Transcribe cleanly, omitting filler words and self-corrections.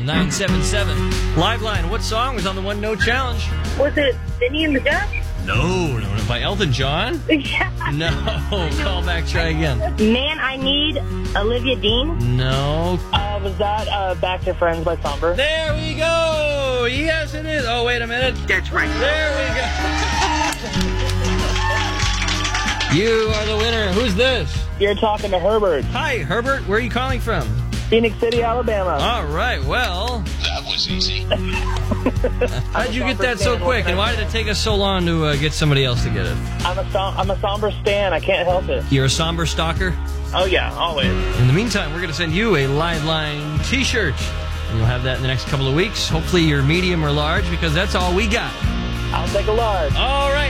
977. Liveline, what song was on the One Note Challenge? Was it Benny and the Duck? No. By Elton John? Yeah. No. Call back, try again. Man, I Need, Olivia Dean. No. Was that Back to Friends by Somber? There we go. Yes, it is. Oh, wait a minute. That's right. There we go. You are the winner. Who's this? You're talking to Herbert. Hi, Herbert. Where are you calling from? Phoenix City, Alabama. All right. Well, That was easy. how'd you get that so quick? And why did it take us so long to get somebody else to get it? I'm a Somber stan. I can't help it. You're a somber stalker? Oh, yeah, always. In the meantime, we're going to send you a Liveline t-shirt. And you'll have that in the next couple of weeks. Hopefully you're medium or large, because that's all we got. I'll take a large. All right.